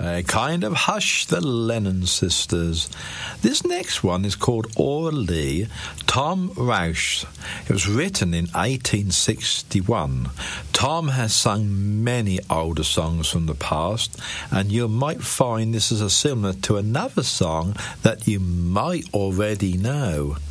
Kind of Hush, the Lennon Sisters. This next one is called Aura Lee, Tom Rausch. It was written in 1861. Tom has sung many older songs from the past, and you might find this is similar to another song that you might already know.